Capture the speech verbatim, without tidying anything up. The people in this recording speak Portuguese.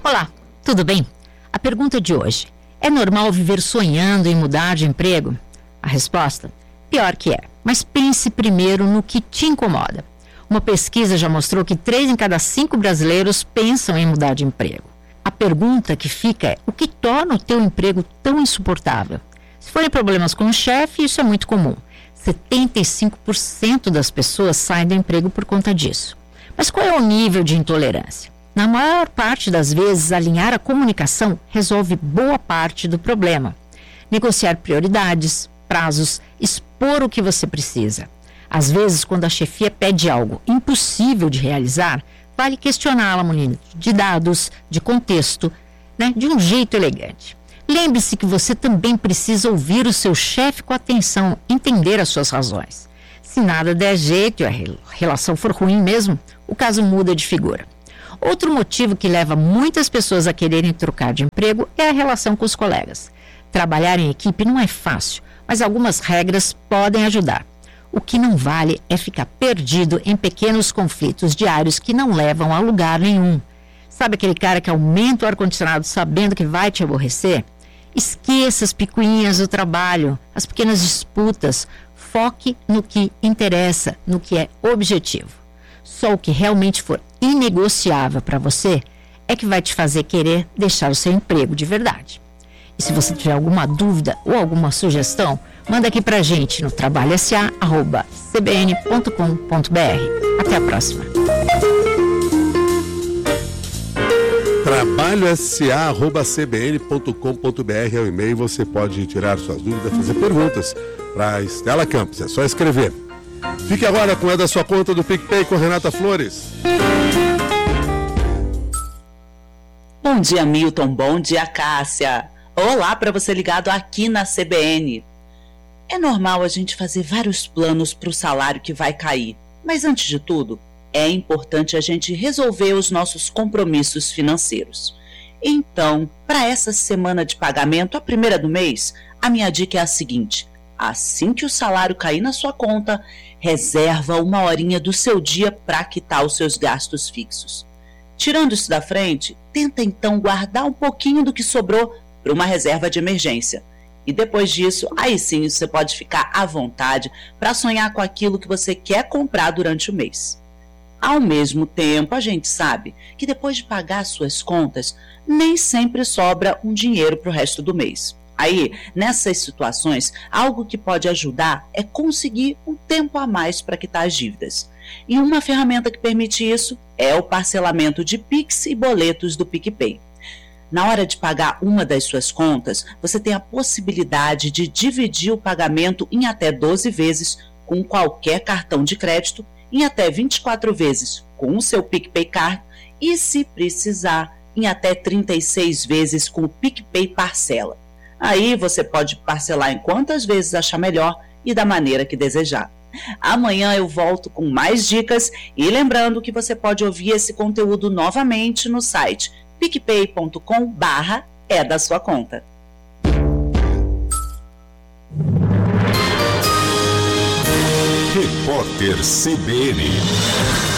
Olá, tudo bem? A pergunta de hoje: é normal viver sonhando em mudar de emprego? A resposta: pior que é, mas pense primeiro no que te incomoda. Uma pesquisa já mostrou que três em cada cinco brasileiros pensam em mudar de emprego. A pergunta que fica é: o que torna o teu emprego tão insuportável? Se forem problemas com o chefe, isso é muito comum. setenta e cinco por cento das pessoas saem do emprego por conta disso. Mas qual é o nível de intolerância? Na maior parte das vezes, alinhar a comunicação resolve boa parte do problema. Negociar prioridades, prazos, expor o que você precisa. Às vezes, quando a chefia pede algo impossível de realizar, vale questioná-la munido de dados, de contexto, né, de um jeito elegante. Lembre-se que você também precisa ouvir o seu chefe com atenção, entender as suas razões. Se nada der jeito e a relação for ruim mesmo, o caso muda de figura. Outro motivo que leva muitas pessoas a quererem trocar de emprego é a relação com os colegas. Trabalhar em equipe não é fácil, mas algumas regras podem ajudar. O que não vale é ficar perdido em pequenos conflitos diários que não levam a lugar nenhum. Sabe aquele cara que aumenta o ar-condicionado sabendo que vai te aborrecer? Esqueça as picuinhas do trabalho, as pequenas disputas. Foque no que interessa, no que é objetivo. Só o que realmente for inegociável para você é que vai te fazer querer deixar o seu emprego de verdade. E se você tiver alguma dúvida ou alguma sugestão, manda aqui pra gente no trabalho s a arroba c b n ponto com ponto b r. Até a próxima. trabalho s a arroba c b n ponto com ponto b r é o e-mail. Você pode tirar suas dúvidas, fazer perguntas para Estela Campos. É só escrever. Fique agora com a da sua conta do PicPay com Renata Flores. Bom dia, Milton. Bom dia, Cássia. Olá para você ligado aqui na C B N. É normal a gente fazer vários planos para o salário que vai cair, mas antes de tudo, é importante a gente resolver os nossos compromissos financeiros. Então, para essa semana de pagamento, a primeira do mês, a minha dica é a seguinte: assim que o salário cair na sua conta, reserva uma horinha do seu dia para quitar os seus gastos fixos. Tirando isso da frente, tenta então guardar um pouquinho do que sobrou para uma reserva de emergência. E depois disso, aí sim você pode ficar à vontade para sonhar com aquilo que você quer comprar durante o mês. Ao mesmo tempo, a gente sabe que depois de pagar suas contas, nem sempre sobra um dinheiro para o resto do mês. Aí, nessas situações, algo que pode ajudar é conseguir um tempo a mais para quitar as dívidas. E uma ferramenta que permite isso é o parcelamento de Pix e boletos do PicPay. Na hora de pagar uma das suas contas, você tem a possibilidade de dividir o pagamento em até doze vezes com qualquer cartão de crédito, em até vinte e quatro vezes com o seu PicPay Card e, se precisar, em até trinta e seis vezes com o PicPay Parcela. Aí você pode parcelar em quantas vezes achar melhor e da maneira que desejar. Amanhã eu volto com mais dicas e lembrando que você pode ouvir esse conteúdo novamente no site picpay ponto com barra é da sua conta. Repórter C B N.